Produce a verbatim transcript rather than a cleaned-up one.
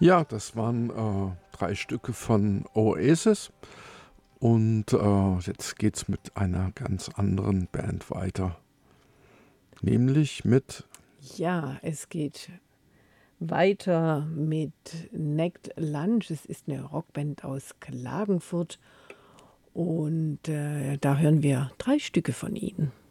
Ja, das waren, äh, drei Stücke von Oasis und, äh, jetzt geht's mit einer ganz anderen Band weiter, nämlich mit Ja, es geht weiter mit Necked Lunch. Es ist 'ne Rockband aus Klagenfurt und, äh, da hören wir drei Stücke von ihnen.